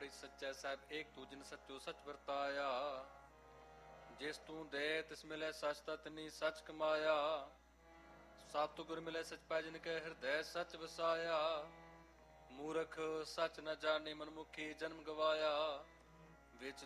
ਬੜੀ ਸੱਚੈ ਸਾਹਿਬ ਏਕ ਤੂੰ ਜਿਨ ਸੱਚੋ ਸੱਚ ਵਰਤਾਇਆ। ਜਿਸ ਤੂੰ ਦੇ ਤਿਸ ਮਿਲੇ ਸਚ ਤਤਨੀ ਸਚ ਕਮਾਇਆ। ਸਤਿਗੁਰ ਮਿਲੇ ਸਚ ਪਾਇ ਜਿਨ ਕੇ ਹਿਰਦੈ ਸਚ ਵਸਾਇਆ। ਮੂਰਖ ਸਚ ਨ ਜਾਣੇ ਮਨਮੁਖੀ ਜਨਮ ਗਵਾਇਆ। ਵਿੱਚ